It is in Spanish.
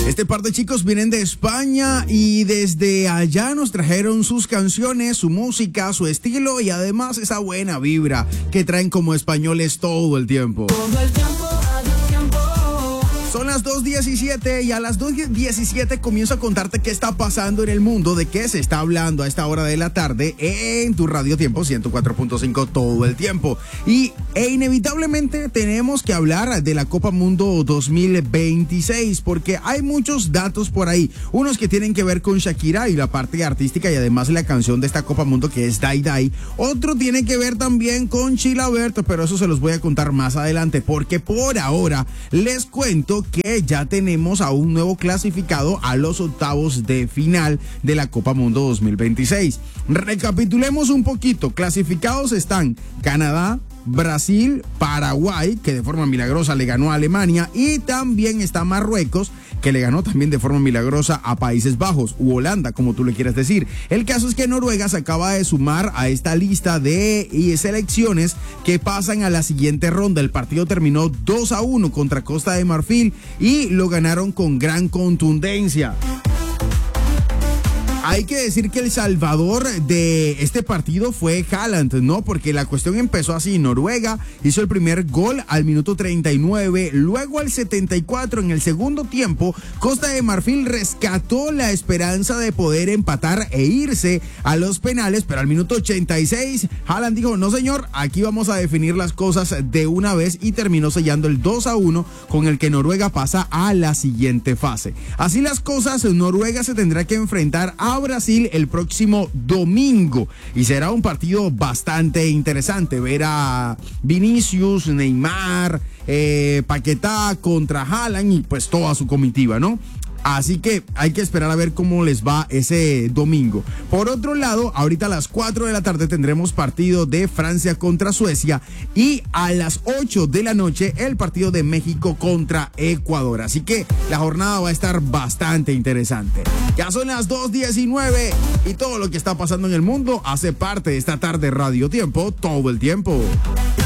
Este par de chicos vienen de España y desde allá nos trajeron sus canciones, su música, su estilo y además esa buena vibra que traen como españoles todo el tiempo. Son las 2:17 y a las 2:17 comienzo a contarte qué está pasando en el mundo, de qué se está hablando a esta hora de la tarde en tu Radio Tiempo 104.5 todo el tiempo. E inevitablemente tenemos que hablar de la Copa Mundo 2026 porque hay muchos datos por ahí, unos que tienen que ver con Shakira y la parte artística y además la canción de esta Copa Mundo que es Die Die. Otro tiene que ver también con Chilaberto, pero eso se los voy a contar más adelante porque por ahora les cuento que ya tenemos a un nuevo clasificado a los octavos de final de la Copa Mundo 2026. Recapitulemos un poquito. Clasificados están Canadá, Brasil, Paraguay, que de forma milagrosa le ganó a Alemania, y también está Marruecos, que le ganó también de forma milagrosa a Países Bajos, u Holanda, como tú le quieras decir. El caso es que Noruega se acaba de sumar a esta lista de selecciones que pasan a la siguiente ronda. El partido terminó 2-1 contra Costa de Marfil y lo ganaron con gran contundencia. Hay que decir que el salvador de este partido fue Haaland, ¿no? Porque la cuestión empezó así. Noruega hizo el primer gol al minuto 39, luego al 74 en el segundo tiempo, Costa de Marfil rescató la esperanza de poder empatar e irse a los penales, pero al minuto 86 Haaland dijo, no señor, aquí vamos a definir las cosas de una vez y terminó sellando el 2-1 con el que Noruega pasa a la siguiente fase. Así las cosas, Noruega se tendrá que enfrentar a Brasil el próximo domingo y será un partido bastante interesante ver a Vinicius, Neymar, Paquetá contra Haaland y pues toda su comitiva, ¿no? Así que hay que esperar a ver cómo les va ese domingo. Por otro lado, ahorita a las 4 de la tarde tendremos partido de Francia contra Suecia y a las 8 de la noche el partido de México contra Ecuador. Así que la jornada va a estar bastante interesante. Ya son las 2:19 y todo lo que está pasando en el mundo hace parte de esta tarde Radio Tiempo todo el tiempo.